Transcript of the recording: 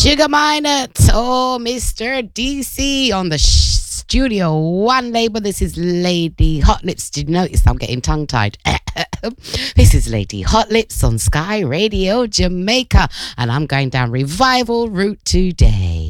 Sugar Minot, oh, Mr. DC on the Studio One label. This is Lady Hot Lips. Did you notice I'm getting tongue tied? This is Lady Hot Lips on Sky Radio Jamaica, and I'm going down revival route today.